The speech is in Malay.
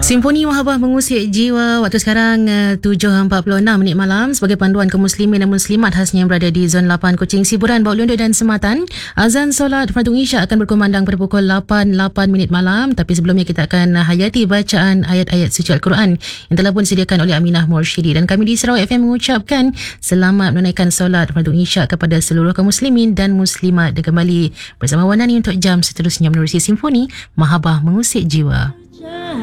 Simfoni Mahabah mengusik jiwa. Waktu sekarang 7.46 minit malam. Sebagai panduan kaum muslimin dan muslimat khasnya yang berada di Zon 8 Kuching, Siburan, Bawak Lundur dan Sematan, azan solat fardu Isyak akan berkumandang pada pukul 8 minit malam. Tapi sebelumnya kita akan hayati bacaan ayat-ayat suci Al-Quran yang telah pun disediakan oleh Aminah Mursyidi. Dan kami di Sarawak FM mengucapkan selamat menunaikan solat fardu Isyak kepada seluruh kaum muslimin dan muslimat. Dan kembali bersama Wanani untuk jam seterusnya menerusi Simfoni Mahabah mengusik jiwa.